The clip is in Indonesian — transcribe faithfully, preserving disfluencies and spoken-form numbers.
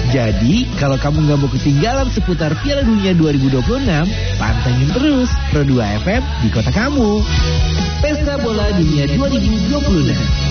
Jadi, kalau kamu nggak mau ketinggalan seputar Piala Dunia dua ribu dua puluh enam, pantengin terus Pro dua F M di kota kamu. Pesta Bola Dunia dua ribu dua puluh enam.